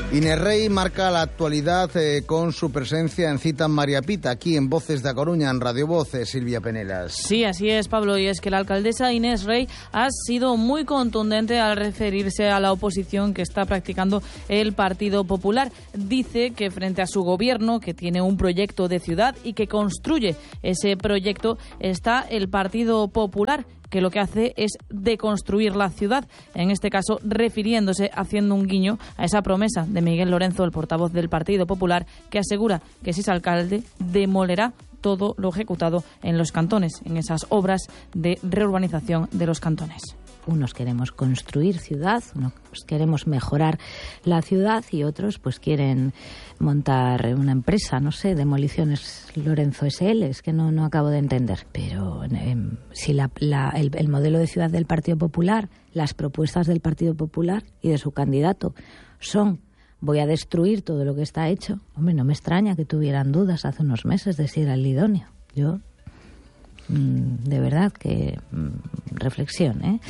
Inés Rey marca la actualidad con su presencia en Cita María Pita, aquí en Voces de A Coruña, en Radio Voces, Silvia Penelas. Sí, así es, Pablo, y es que la alcaldesa Inés Rey ha sido muy contundente al referirse a la oposición que está practicando el Partido Popular. Dice que frente a su gobierno, que tiene un proyecto de ciudad y que construye ese proyecto, está el Partido Popular, que lo que hace es deconstruir la ciudad, en este caso refiriéndose, haciendo un guiño a esa promesa de Miguel Lorenzo, el portavoz del Partido Popular, que asegura que si es alcalde demolerá todo lo ejecutado en los cantones, en esas obras de reurbanización de los cantones. Unos queremos construir ciudad, unos queremos mejorar la ciudad y otros pues quieren montar una empresa, no sé, Demoliciones Lorenzo SL, es que no acabo de entender. Pero si el modelo de ciudad del Partido Popular, las propuestas del Partido Popular y de su candidato son: voy a destruir todo lo que está hecho, hombre, no me extraña que tuvieran dudas hace unos meses de si era el idóneo. Yo, de verdad que reflexión, ¿eh?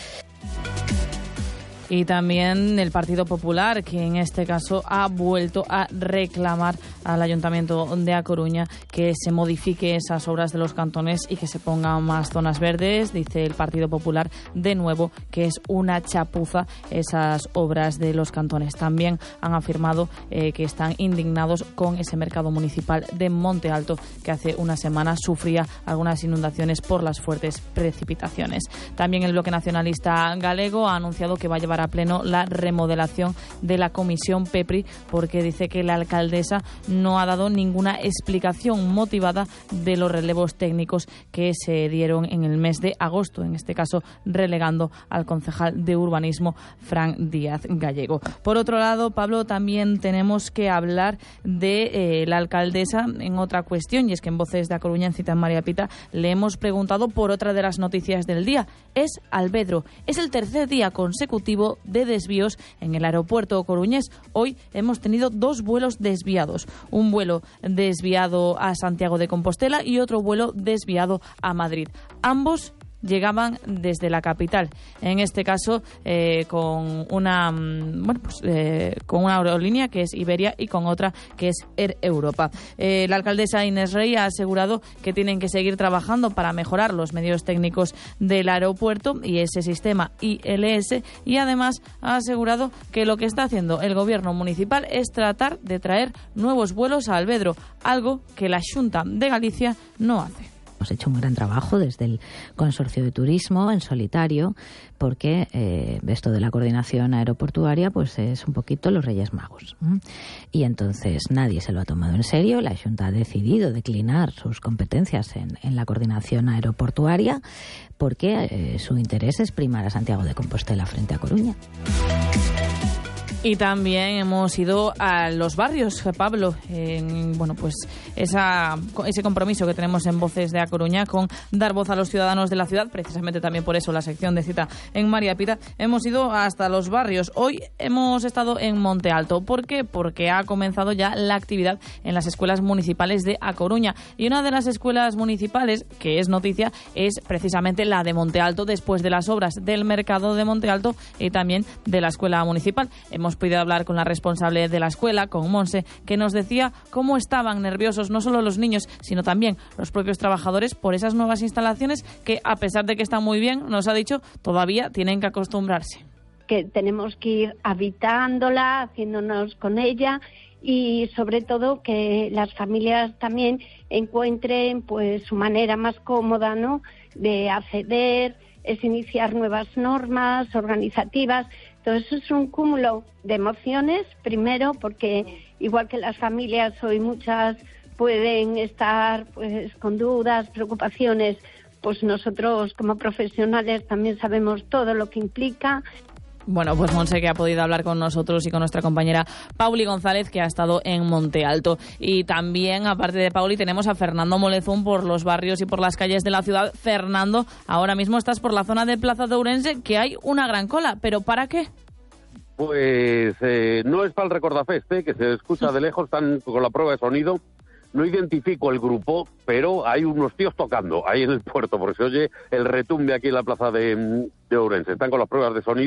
Y también el Partido Popular, que en este caso ha vuelto a reclamar al Ayuntamiento de A Coruña que se modifique esas obras de los cantones y que se pongan más zonas verdes. Dice el Partido Popular de nuevo que es una chapuza esas obras de los cantones. También han afirmado que están indignados con ese mercado municipal de Monte Alto, que hace una semana sufría algunas inundaciones por las fuertes precipitaciones. También el Bloque Nacionalista Galego ha anunciado que va a llevar a pleno la remodelación de la Comisión PEPRI, porque dice que la alcaldesa no ha dado ninguna explicación motivada de los relevos técnicos que se dieron en el mes de agosto, en este caso relegando al concejal de urbanismo Fran Díaz Gallego. Por otro lado, Pablo, también tenemos que hablar de la alcaldesa en otra cuestión, y es que en Voces de A Coruña, en Cita María Pita, le hemos preguntado por otra de las noticias del día. Es Alvedro. Es el tercer día consecutivo de desvíos en el aeropuerto coruñés. Hoy hemos tenido 2 vuelos desviados. Un vuelo desviado a Santiago de Compostela y otro vuelo desviado a Madrid. Ambos llegaban desde la capital, en este caso con una con una aerolínea que es Iberia y con otra que es Air Europa. La alcaldesa Inés Rey ha asegurado que tienen que seguir trabajando para mejorar los medios técnicos del aeropuerto y ese sistema ILS, y además ha asegurado que lo que está haciendo el gobierno municipal es tratar de traer nuevos vuelos a Alvedro, algo que la Xunta de Galicia no hace. Hemos hecho un gran trabajo desde el Consorcio de Turismo en solitario, porque esto de la coordinación aeroportuaria pues es un poquito los Reyes Magos. Y entonces nadie se lo ha tomado en serio. La Xunta ha decidido declinar sus competencias en la coordinación aeroportuaria porque su interés es primar a Santiago de Compostela frente a Coruña. Y también hemos ido a los barrios, Pablo, pues ese compromiso que tenemos en Voces de A Coruña con dar voz a los ciudadanos de la ciudad, precisamente también por eso la sección de Cita en María Pita. Hemos ido hasta los barrios. Hoy hemos estado en Monte Alto. ¿Por qué? Porque ha comenzado ya la actividad en las escuelas municipales de A Coruña. Y una de las escuelas municipales, que es noticia, es precisamente la de Monte Alto, después de las obras del mercado de Monte Alto y también de la escuela municipal. Hemos podido hablar con la responsable de la escuela, con Monse, que nos decía cómo estaban nerviosos no solo los niños, sino también los propios trabajadores por esas nuevas instalaciones que, a pesar de que están muy bien, nos ha dicho, todavía tienen que acostumbrarse. Que tenemos que ir habitándola, haciéndonos con ella, y sobre todo que las familias también encuentren pues su manera más cómoda, ¿no?, de acceder, es iniciar nuevas normas organizativas. Entonces eso es un cúmulo de emociones, primero porque igual que las familias hoy muchas pueden estar pues con dudas, preocupaciones, pues nosotros como profesionales también sabemos todo lo que implica. Bueno, pues Monse, que ha podido hablar con nosotros, y con nuestra compañera Pauli González, que ha estado en Monte Alto. Y también, aparte de Pauli, tenemos a Fernando Molezún por los barrios y por las calles de la ciudad. Fernando, ahora mismo estás por la zona de Plaza de Ourense, que hay una gran cola. ¿Pero para qué? Pues no es para el Recordafest, que se escucha de lejos, están con la prueba de sonido. No identifico el grupo, pero hay unos tíos tocando ahí en el puerto, porque se oye el retumbe aquí en la plaza de Ourense. Están con las pruebas de sonido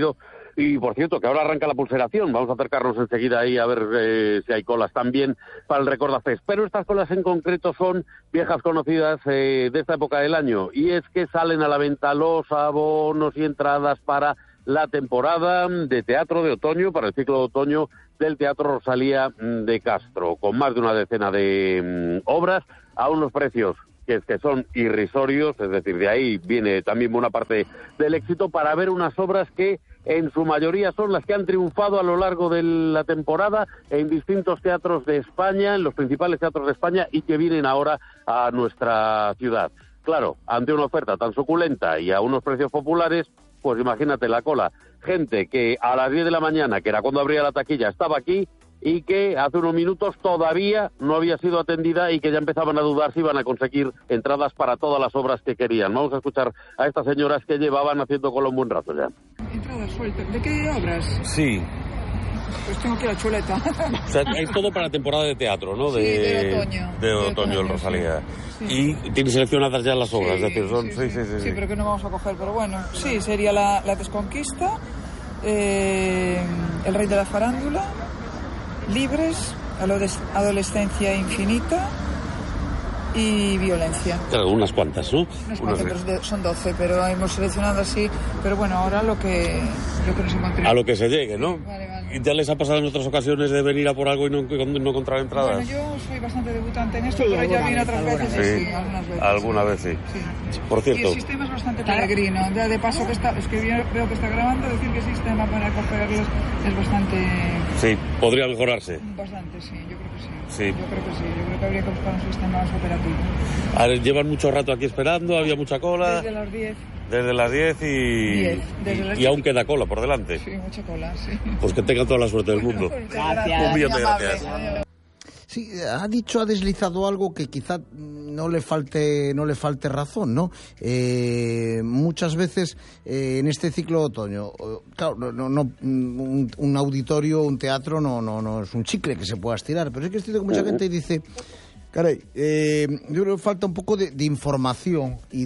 Y por cierto, que ahora arranca la pulseración, vamos a acercarnos enseguida ahí a ver si hay colas también para el Recordafest. Pero estas colas en concreto son viejas conocidas de esta época del año, y es que salen a la venta los abonos y entradas para la temporada de teatro de otoño, para el ciclo de otoño del Teatro Rosalía de Castro, con más de una decena de obras a unos precios que son irrisorios, es decir, de ahí viene también buena parte del éxito, para ver unas obras que en su mayoría son las que han triunfado a lo largo de la temporada en distintos teatros de España, en los principales teatros de España, y que vienen ahora a nuestra ciudad. Claro, ante una oferta tan suculenta y a unos precios populares, pues imagínate la cola. Gente que a las 10 de la mañana, que era cuando abría la taquilla, estaba aquí, y que hace unos minutos todavía no había sido atendida y que ya empezaban a dudar si iban a conseguir entradas para todas las obras que querían. Vamos a escuchar a estas señoras que llevaban haciendo cola un buen rato ya. Entradas sueltas. ¿De qué obras? Sí. Pues tengo que ir a chuleta. O sea, es todo para la temporada de teatro, ¿no? Sí, del otoño. De otoño, el Rosalía. Sí. Y tienes seleccionadas ya las obras, Sí, es decir, son... Sí, pero que no vamos a coger, pero bueno. Sí, sería la Desconquista, El Rey de la Farándula, Libres, Adolescencia Infinita y Violencia. Claro, unas cuantas, ¿no? Unas cuantas, pero son 12, pero hemos seleccionado así. Pero bueno, ahora lo que nos encontremos. A lo que se llegue, ¿no? Vale. ¿Y ya les ha pasado en otras ocasiones de venir a por algo y no encontrar entradas? Bueno, yo soy bastante debutante en esto, pero ya vine otras veces. Sí, algunas veces. Alguna vez sí. Por cierto. Y el sistema es bastante peregrino. Ya de paso que es que veo que está grabando, decir que el sistema para cogerlos es bastante... Sí, podría mejorarse. Bastante, sí, yo creo que sí. Sí. Yo creo que habría que buscar un sistema más operativo. A ver, llevan mucho rato aquí esperando, había mucha cola. Desde las 10. Desde las 10 y aún queda cola por delante. Sí, mucha cola, sí. Pues que tengan toda la suerte del mundo. Gracias. Un millón de gracias. Sí, ha deslizado algo que quizá no le falte razón, ¿no? Muchas veces en este ciclo de otoño, claro, un auditorio, un teatro no es un chicle que se pueda estirar, pero es que es cierto que mucha gente dice, caray, yo creo que falta un poco de información y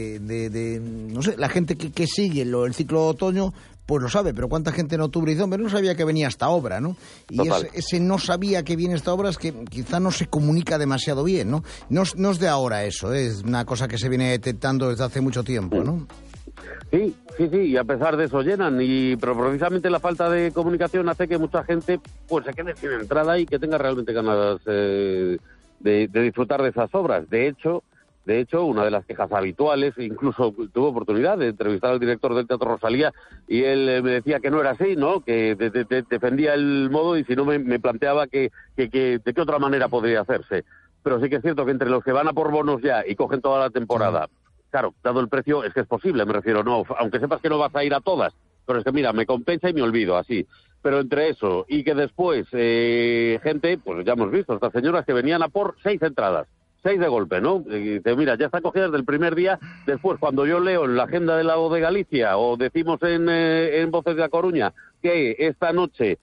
de no sé, la gente que sigue el ciclo de otoño pues lo sabe, pero cuánta gente en octubre dice, hombre, no sabía que venía esta obra, ¿no? Y ese no sabía que viene esta obra es que quizá no se comunica demasiado bien, ¿no? No es de ahora eso, es una cosa que se viene detectando desde hace mucho tiempo, ¿no? Sí, y a pesar de eso llenan, pero precisamente la falta de comunicación hace que mucha gente pues se quede sin entrada y que tenga realmente ganas de disfrutar de esas obras. De hecho, una de las quejas habituales, incluso tuve oportunidad de entrevistar al director del Teatro Rosalía y él me decía que no era así, ¿no? Que defendía el modo y si no me planteaba que de qué otra manera podría hacerse. Pero sí que es cierto que entre los que van a por bonos ya y cogen toda la temporada, claro, dado el precio, es que es posible, me refiero, no, aunque sepas que no vas a ir a todas, pero es que mira, me compensa y me olvido, así. Pero entre eso y que después gente, pues ya hemos visto, estas señoras que venían a por 6 entradas. 6 de golpe, ¿no? Y dice, mira, ya está cogida desde el primer día. Después, cuando yo leo en la agenda del Lago de Galicia o decimos en Voces de A Coruña que esta noche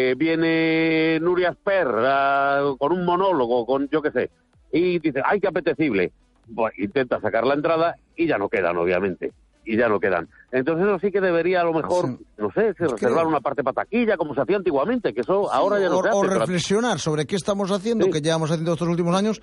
viene Nuria Esper con un monólogo, con yo qué sé, y dice, ¡ay, qué apetecible! Pues intenta sacar la entrada y ya no quedan, obviamente. Entonces eso sí que debería a lo mejor, no sé, reservar una parte para taquilla, como se hacía antiguamente, que eso ahora ya no se hace. O reflexionar sobre qué estamos haciendo, que llevamos haciendo estos últimos años.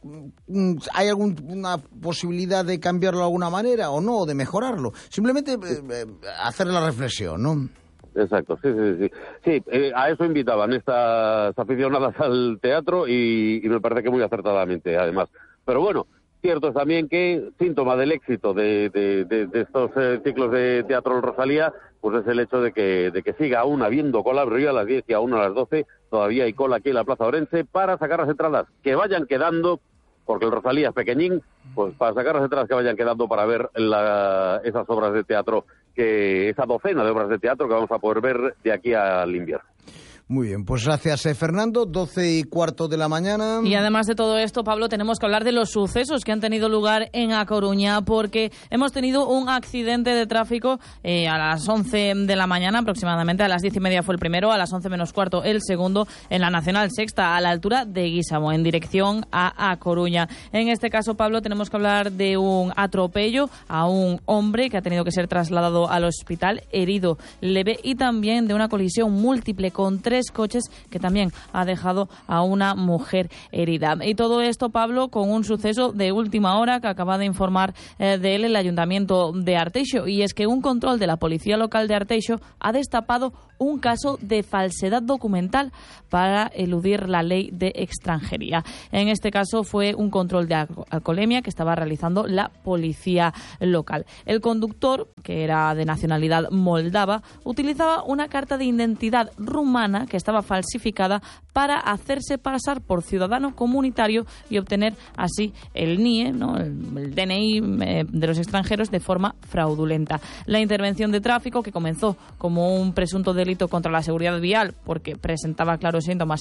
¿Hay alguna posibilidad de cambiarlo de alguna manera o no, o de mejorarlo? Simplemente hacer la reflexión, ¿no? Exacto, sí, a eso invitaban estas aficionadas al teatro y me parece que muy acertadamente, además. Pero bueno, cierto es también que síntoma del éxito de estos ciclos de Teatro del Rosalía, pues es el hecho de que siga aún habiendo cola, pero ya a las 10 y aún a las 12 todavía hay cola aquí en la Plaza Orense para sacar las entradas que vayan quedando, porque el Rosalía es pequeñín, pues para sacar las entradas que vayan quedando para ver esas obras de teatro, esa docena de obras de teatro que vamos a poder ver de aquí al invierno. Muy bien, pues gracias, Fernando. 12:15 de la mañana. Y además de todo esto, Pablo, tenemos que hablar de los sucesos que han tenido lugar en A Coruña, porque hemos tenido un accidente de tráfico a las 11 de la mañana, aproximadamente a las 10:30 fue el primero, a las 11 menos cuarto el segundo, en la Nacional Sexta, a la altura de Guísamo, en dirección a Coruña. En este caso, Pablo, tenemos que hablar de un atropello a un hombre que ha tenido que ser trasladado al hospital, herido leve, y también de una colisión múltiple con 3 coches que también ha dejado a una mujer herida. Y todo esto, Pablo, con un suceso de última hora que acaba de informar de él el Ayuntamiento de Arteixo, y es que un control de la Policía Local de Arteixo ha destapado un caso de falsedad documental para eludir la ley de extranjería. En este caso fue un control de alcoholemia que estaba realizando la policía local. El conductor, que era de nacionalidad moldava, utilizaba una carta de identidad rumana que estaba falsificada para hacerse pasar por ciudadano comunitario y obtener así el NIE, ¿no? el DNI de los extranjeros, de forma fraudulenta. La intervención de tráfico, que comenzó como un presunto delito contra la seguridad vial porque presentaba claros síntomas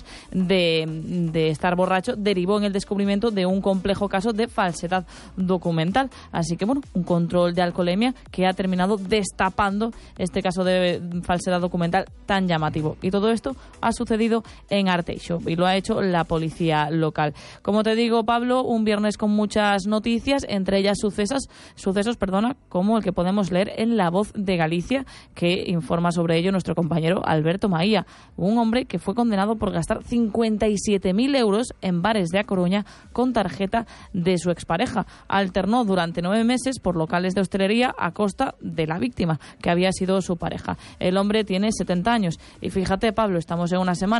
de estar borracho, derivó en el descubrimiento de un complejo caso de falsedad documental. Así que, bueno, un control de alcoholemia que ha terminado destapando este caso de falsedad documental tan llamativo. Y todo esto ha sucedido en Arteixo y lo ha hecho la policía local. Como te digo, Pablo, un viernes con muchas noticias, entre ellas sucesos, como el que podemos leer en La Voz de Galicia, que informa sobre ello nuestro compañero Alberto Maía, un hombre que fue condenado por gastar 57.000 euros en bares de A Coruña con tarjeta de su expareja. Alternó durante 9 meses por locales de hostelería a costa de la víctima, que había sido su pareja. El hombre tiene 70 años y fíjate, Pablo, estamos en una semana